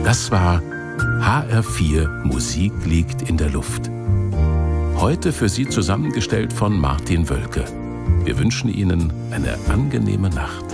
Das war HR4 Musik liegt in der Luft. Heute für Sie zusammengestellt von Martin Wölke. Wir wünschen Ihnen eine angenehme Nacht.